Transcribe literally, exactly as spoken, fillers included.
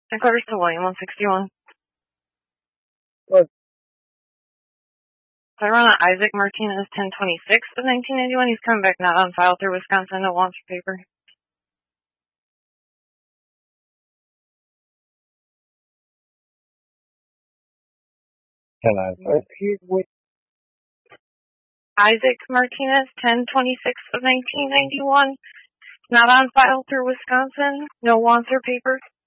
Covers to William, one sixty-one. What? So I run on Isaac Martinez, ten twenty-six of nineteen ninety-one. He's coming back not on file through Wisconsin. No wants for paper. Can I first hear what? Isaac Martinez, ten twenty-six of nineteen ninety-one. Not on file through Wisconsin. No wants or paper.